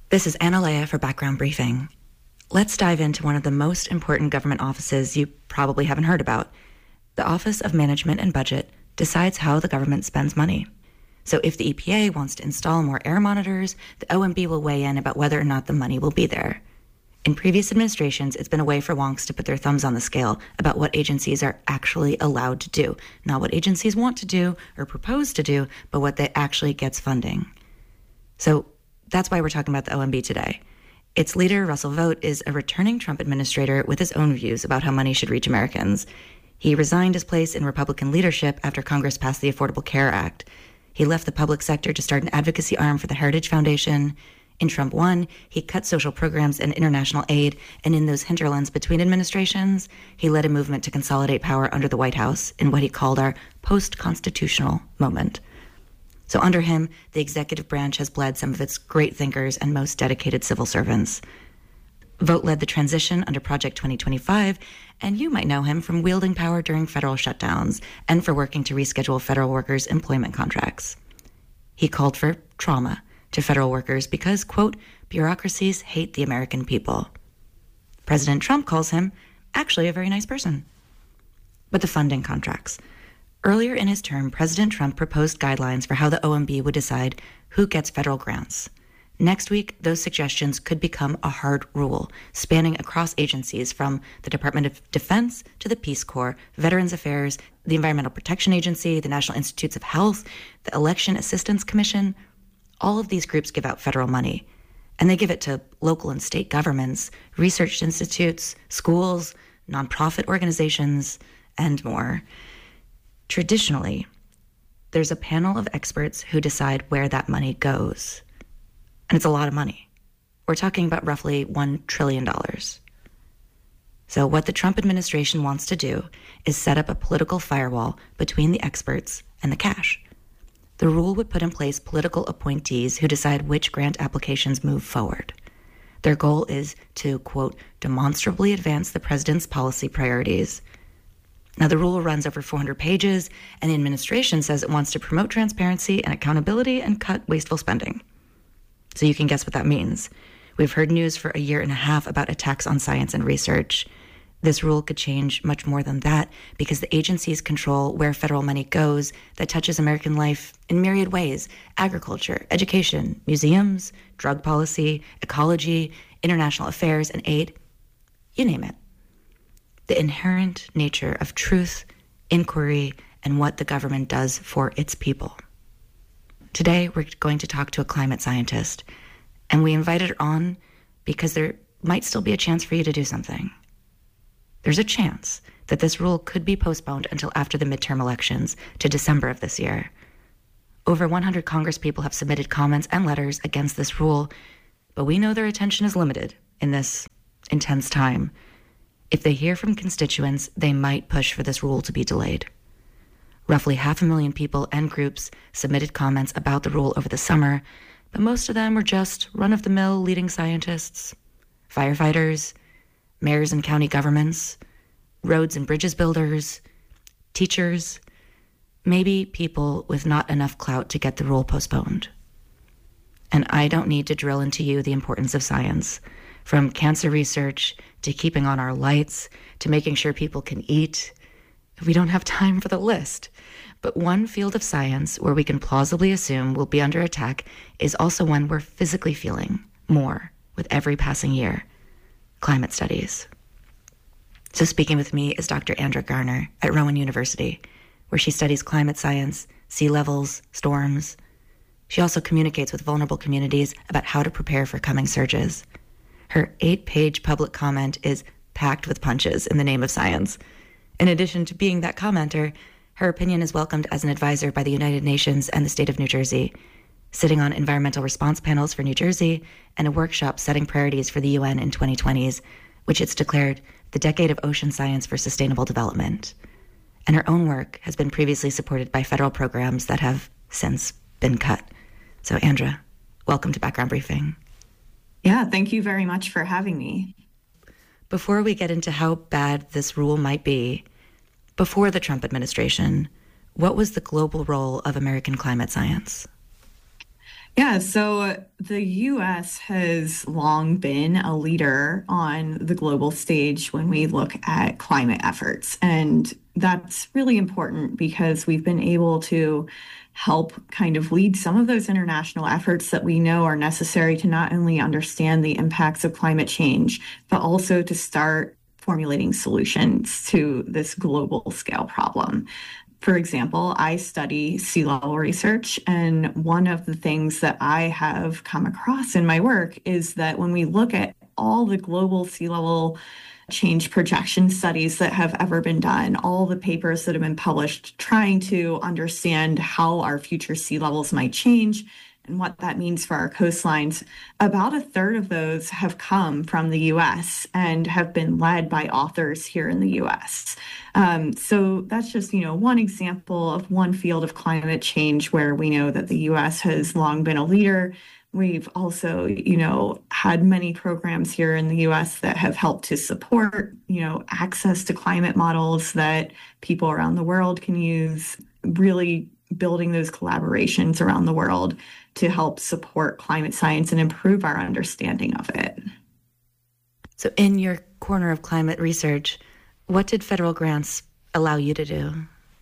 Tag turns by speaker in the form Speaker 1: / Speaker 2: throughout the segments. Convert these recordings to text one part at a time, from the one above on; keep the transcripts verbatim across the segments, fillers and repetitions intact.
Speaker 1: This is Anna Leah for Background Briefing. Let's dive into one of the most important government offices you probably haven't heard about. The Office of Management and Budget decides how the government spends money. So if the E P A wants to install more air monitors, the O M B will weigh in about whether or not the money will be there. In previous administrations, it's been a way for wonks to put their thumbs on the scale about what agencies are actually allowed to do. Not what agencies want to do or propose to do, but what they actually gets funding. So that's why we're talking about the O M B today. Its leader, Russell Vought, is a returning Trump administrator with his own views about how money should reach Americans. He resigned his place in Republican leadership after Congress passed the Affordable Care Act. He left the public sector to start an advocacy arm for the Heritage Foundation. In Trump one, he cut social programs and international aid, and in those hinterlands between administrations, he led a movement to consolidate power under the White House in what he called our post-constitutional moment. So under him, the executive branch has bled some of its great thinkers and most dedicated civil servants. Vought led the transition under Project twenty twenty-five, and you might know him from wielding power during federal shutdowns and for working to reschedule federal workers' employment contracts. He called for trauma to federal workers because, quote, bureaucracies hate the American people. President Trump calls him actually a very nice person. But the funding contracts. Earlier in his term, President Trump proposed guidelines for how the O M B would decide who gets federal grants. Next week, those suggestions could become a hard rule, spanning across agencies from the Department of Defense to the Peace Corps, Veterans Affairs, the Environmental Protection Agency, the National Institutes of Health, the Election Assistance Commission. All of these groups give out federal money, and they give it to local and state governments, research institutes, schools, nonprofit organizations, and more. Traditionally, there's a panel of experts who decide where that money goes. And it's a lot of money. We're talking about roughly one trillion dollars. So what the Trump administration wants to do is set up a political firewall between the experts and the cash. The rule would put in place political appointees who decide which grant applications move forward. Their goal is to, quote, demonstrably advance the president's policy priorities. Now, the rule runs over four hundred pages, and the administration says it wants to promote transparency and accountability and cut wasteful spending. So you can guess what that means. We've heard news for a year and a half about attacks on science and research. This rule could change much more than that because the agencies control where federal money goes that touches American life in myriad ways: agriculture, education, museums, drug policy, ecology, international affairs, and aid. You name it. The inherent nature of truth, inquiry, and what the government does for its people. Today, we're going to talk to a climate scientist, and we invited her on because there might still be a chance for you to do something. There's a chance that this rule could be postponed until after the midterm elections to December of this year. Over one hundred congresspeople have submitted comments and letters against this rule, but we know their attention is limited in this intense time. If they hear from constituents, they might push for this rule to be delayed. Roughly half a million people and groups submitted comments about the rule over the summer, but most of them were just run-of-the-mill leading scientists, firefighters, mayors and county governments, roads and bridges builders, teachers, maybe people with not enough clout to get the rule postponed. And I don't need to drill into you the importance of science, from cancer research to keeping on our lights to making sure people can eat. We don't have time for the list. But one field of science where we can plausibly assume we'll be under attack is also one we're physically feeling more with every passing year: climate studies. So speaking with me is Doctor Andra Garner at Rowan University, where she studies climate science, sea levels, storms. She also communicates with vulnerable communities about how to prepare for coming surges. Her eight-page public comment is packed with punches in the name of science. In addition to being that commenter, her opinion is welcomed as an advisor by the United Nations and the state of New Jersey, sitting on environmental response panels for New Jersey and a workshop setting priorities for the U N in twenty twenties, which it's declared the Decade of Ocean Science for Sustainable Development. And her own work has been previously supported by federal programs that have since been cut. So, Andra, welcome to Background Briefing.
Speaker 2: Yeah, thank you very much for having me.
Speaker 1: Before we get into how bad this rule might be, before the Trump administration, what was the global role of American climate science?
Speaker 2: Yeah, so the U S has long been a leader on the global stage when we look at climate efforts. And that's really important because we've been able to help kind of lead some of those international efforts that we know are necessary to not only understand the impacts of climate change, but also to start formulating solutions to this global scale problem. For example, I study sea level research, and one of the things that I have come across in my work is that when we look at all the global sea level change projection studies that have ever been done, all the papers that have been published trying to understand how our future sea levels might change and what that means for our coastlines, about a third of those have come from the U S and have been led by authors here in the U S. Um, so that's just, you know, one example of one field of climate change where we know that the U S has long been a leader. We've also, you know, had many programs here in the U S that have helped to support, you know, access to climate models that people around the world can use, really building those collaborations around the world to help support climate science and improve our understanding of it.
Speaker 1: So in your corner of climate research, what did federal grants allow you to do?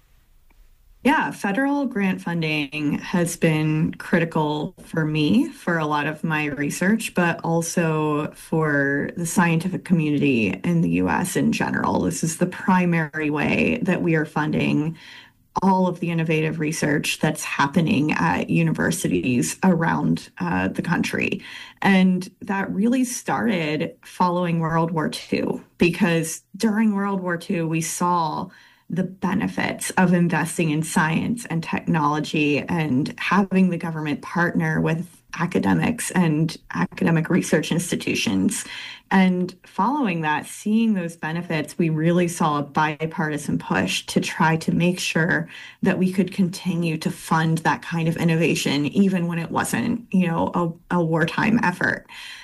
Speaker 2: Yeah, federal grant funding has been critical for me for a lot of my research, but also for the scientific community in the U S in general. This is the primary way that we are funding all of the innovative research that's happening at universities around uh, the country. And that really started following World War Two, because during World War Two, we saw the benefits of investing in science and technology and having the government partner with academics and academic research institutions. And following that, seeing those benefits, we really saw a bipartisan push to try to make sure that we could continue to fund that kind of innovation, even when it wasn't, you know, a, a wartime effort.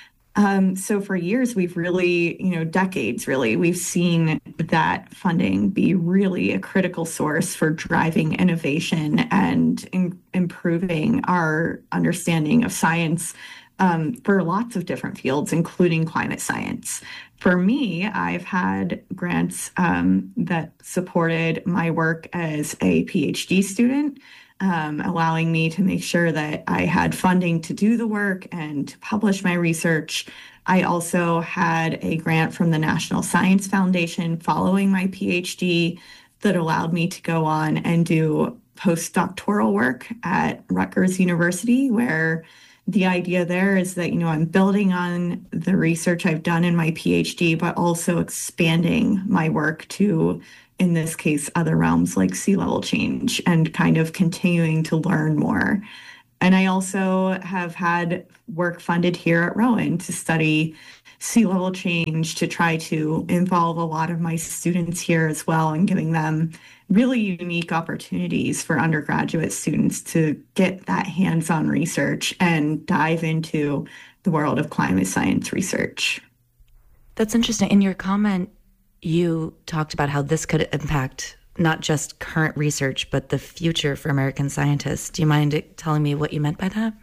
Speaker 2: Um, so for years, we've really, you know, decades really, we've seen that funding be really a critical source for driving innovation and in, improving our understanding of science um, for lots of different fields, including climate science. For me, I've had grants um, that supported my work as a PhD student. Um, allowing me to make sure that I had funding to do the work and to publish my research. I also had a grant from the National Science Foundation following my PhD that allowed me to go on and do postdoctoral work at Rutgers University, where the idea there is that, you know, I'm building on the research I've done in my PhD, but also expanding my work to, in this case, other realms like sea level change and kind of continuing to learn more. And I also have had work funded here at Rowan to study sea level change, to try to involve a lot of my students here as well and giving them really unique opportunities for undergraduate students to get that hands-on research and dive into the world of climate science research.
Speaker 1: That's interesting. In your comment, you talked about how this could impact not just current research, but the future for American scientists. Do you mind telling me what you meant by that?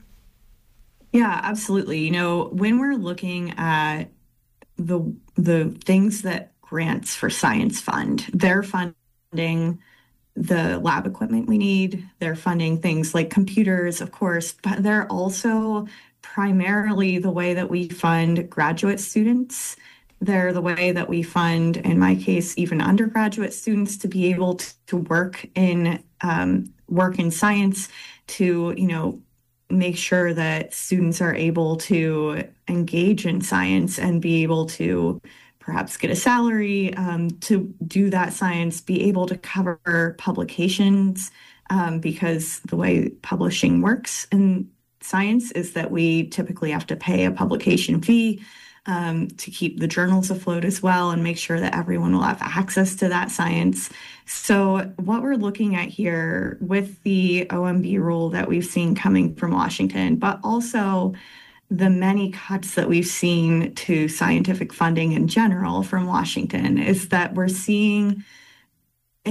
Speaker 2: Yeah, absolutely. You know, when we're looking at the the things that grants for science fund, they're funding the lab equipment we need. They're funding things like computers, of course, but they're also primarily the way that we fund graduate students. They're the way that we fund, in my case, even undergraduate students to be able to, to work in um, work in science, to, you know, make sure that students are able to engage in science and be able to perhaps get a salary um, to do that science, be able to cover publications, um, because the way publishing works in science is that we typically have to pay a publication fee Um, to keep the journals afloat as well and make sure that everyone will have access to that science. So what we're looking at here with the O M B rule that we've seen coming from Washington, but also the many cuts that we've seen to scientific funding in general from Washington, is that we're seeing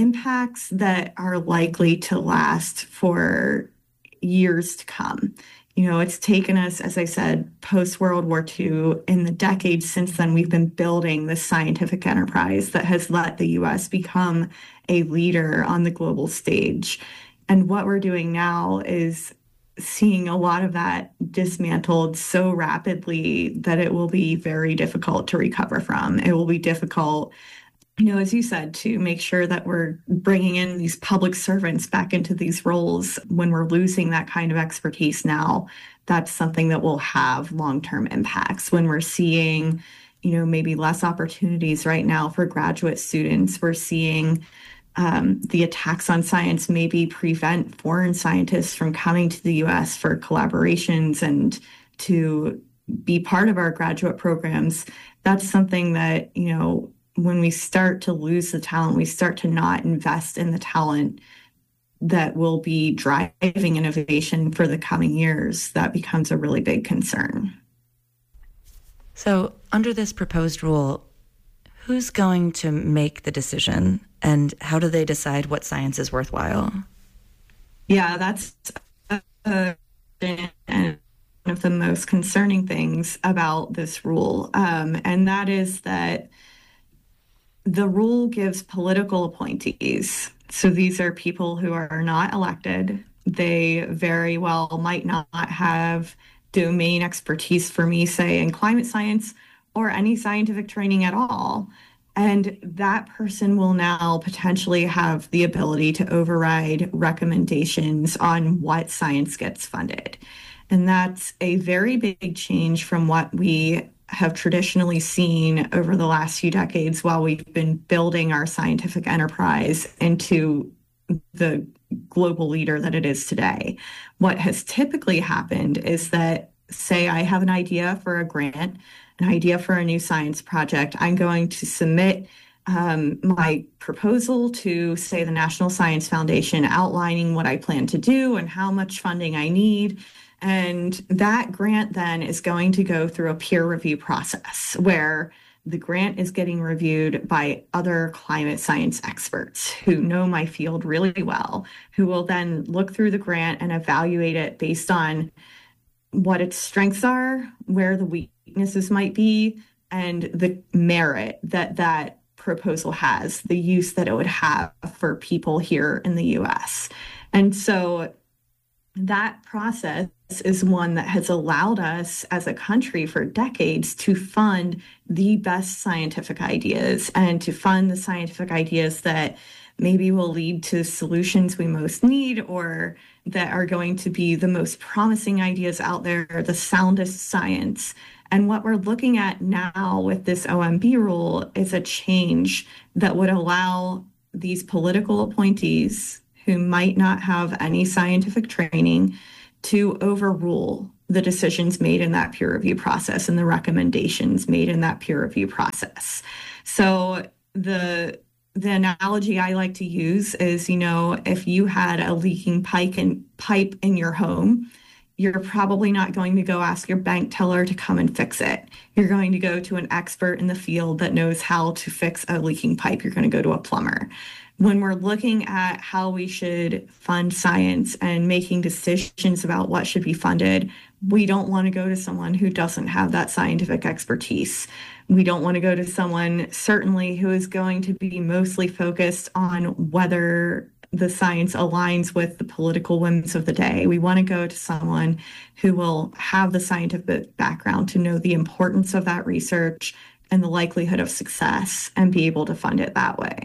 Speaker 2: impacts that are likely to last for years to come. You know, it's taken us, as I said, post World War Two, in the decades since then, we've been building this scientific enterprise that has let the U S become a leader on the global stage. And what we're doing now is seeing a lot of that dismantled so rapidly that it will be very difficult to recover from. It will be difficult, you know, as you said, to make sure that we're bringing in these public servants back into these roles when we're losing that kind of expertise now. That's something that will have long-term impacts. When we're seeing, you know, maybe less opportunities right now for graduate students, we're seeing um, the attacks on science maybe prevent foreign scientists from coming to the U S for collaborations and to be part of our graduate programs. That's something that, you know, when we start to lose the talent, we start to not invest in the talent that will be driving innovation for the coming years, that becomes a really big concern.
Speaker 1: So under this proposed rule, who's going to make the decision, and how do they decide what science is worthwhile?
Speaker 2: Yeah, that's uh, one of the most concerning things about this rule, um, and that is that the rule gives political appointees. So these are people who are not elected. They very well might not have domain expertise, for me, say, in climate science or any scientific training at all. And that person will now potentially have the ability to override recommendations on what science gets funded. And that's a very big change from what we have traditionally seen over the last few decades while we've been building our scientific enterprise into the global leader that it is today. What has typically happened is that, say, I have an idea for a grant, an idea for a new science project. I'm going to submit um, my proposal to, say, the National Science Foundation, outlining what I plan to do and how much funding I need. And that grant then is going to go through a peer review process where the grant is getting reviewed by other climate science experts who know my field really well, who will then look through the grant and evaluate it based on what its strengths are, where the weaknesses might be, and the merit that that proposal has, the use that it would have for people here in the U S. And so that process is one that has allowed us as a country for decades to fund the best scientific ideas and to fund the scientific ideas that maybe will lead to solutions we most need, or that are going to be the most promising ideas out there, the soundest science. And what we're looking at now with this O M B rule is a change that would allow these political appointees who might not have any scientific training to overrule the decisions made in that peer review process and the recommendations made in that peer review process. So the the analogy I like to use is, you know, if you had a leaking pipe in, pipe in your home, you're probably not going to go ask your bank teller to come and fix it. You're going to go to an expert in the field that knows how to fix a leaking pipe. You're going to go to a plumber. When we're looking at how we should fund science and making decisions about what should be funded, we don't want to go to someone who doesn't have that scientific expertise. We don't want to go to someone, certainly, who is going to be mostly focused on whether the science aligns with the political whims of the day. We want to go to someone who will have the scientific background to know the importance of that research and the likelihood of success and be able to fund it that way.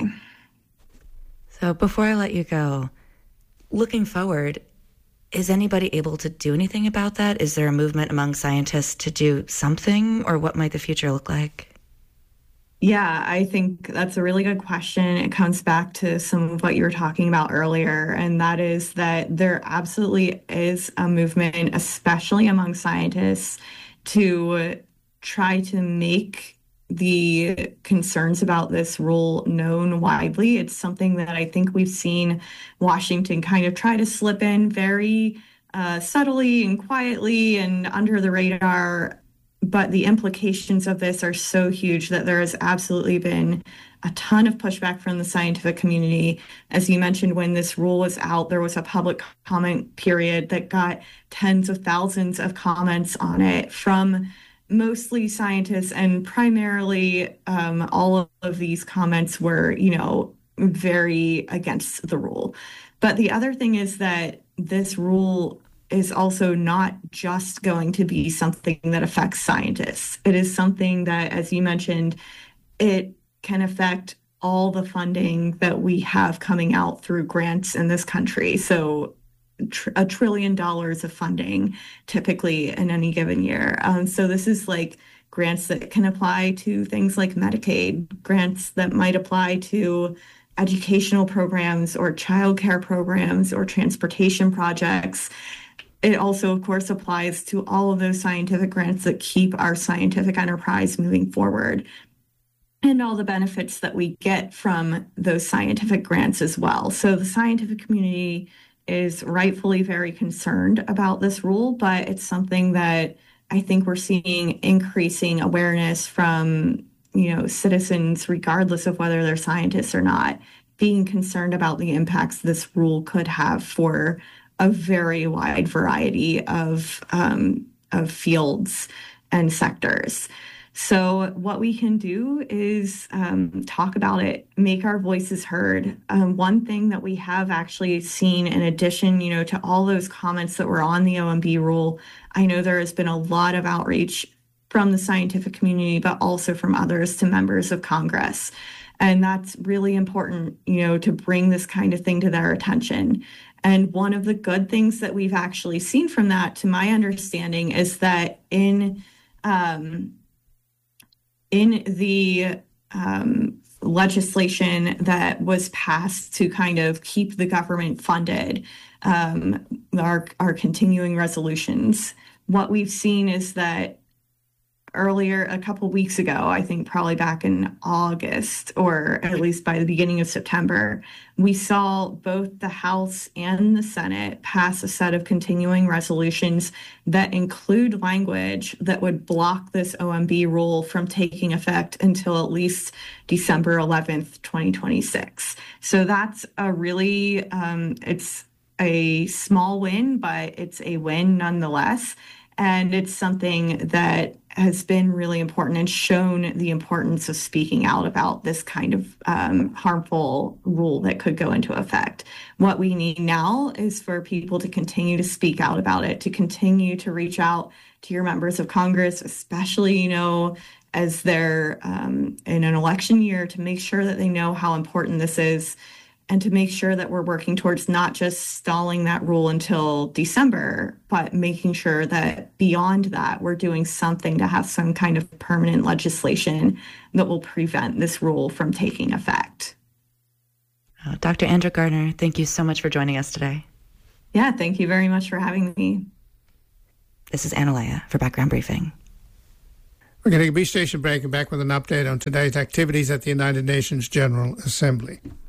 Speaker 1: So before I let you go, looking forward, is anybody able to do anything about that? Is there a movement among scientists to do something, or what might the future look like?
Speaker 2: Yeah, I think that's a really good question. It comes back to some of what you were talking about earlier, and that is that there absolutely is a movement, especially among scientists, to try to make the concerns about this rule known widely. It's something that I think we've seen Washington kind of try to slip in very uh, subtly and quietly and under the radar but the implications of this are so huge that there has absolutely been a ton of pushback from the scientific community. As you mentioned, when this rule was out, there was a public comment period that got tens of thousands of comments on it from mostly scientists, and primarily um, all of these comments were, you know, very against the rule. But the other thing is that this rule is also not just going to be something that affects scientists. It is something that, as you mentioned, it can affect all the funding that we have coming out through grants in this country. So tr- a trillion dollars of funding typically in any given year. Um, so this is like grants that can apply to things like Medicaid, grants that might apply to educational programs or childcare programs or transportation projects. It also, of course, applies to all of those scientific grants that keep our scientific enterprise moving forward, and all the benefits that we get from those scientific grants as well. So the scientific community is rightfully very concerned about this rule, but it's something that I think we're seeing increasing awareness from, you know, citizens, regardless of whether they're scientists or not, being concerned about the impacts this rule could have for a very wide variety of um, of fields and sectors. So what we can do is um, talk about it, make our voices heard. Um, one thing that we have actually seen, in addition, you know, to all those comments that were on the O M B rule, I know there has been a lot of outreach from the scientific community, but also from others to members of Congress. And that's really important, you know, to bring this kind of thing to their attention. And one of the good things that we've actually seen from that, to my understanding, is that in um, in the um, legislation that was passed to kind of keep the government funded, um, our our continuing resolutions, what we've seen is that earlier, a couple weeks ago, I think probably back in August, or at least by the beginning of September, we saw both the House and the Senate pass a set of continuing resolutions that include language that would block this O M B rule from taking effect until at least December eleventh, twenty twenty-six. So that's a really, um, it's a small win, but it's a win nonetheless. And it's something that has been really important and shown the importance of speaking out about this kind of um, harmful rule that could go into effect. What we need now is for people to continue to speak out about it, to continue to reach out to your members of Congress, especially, you know, as they're um, in an election year, to make sure that they know how important this is, and to make sure that we're working towards not just stalling that rule until December, but making sure that beyond that, we're doing something to have some kind of permanent legislation that will prevent this rule from taking effect.
Speaker 1: Uh, Doctor Andrea Gardner, thank you so much for joining us today.
Speaker 2: Yeah, thank you very much for having me.
Speaker 1: This is Analea for Background Briefing.
Speaker 3: We're getting a B-station break and back with an update on today's activities at the United Nations General Assembly.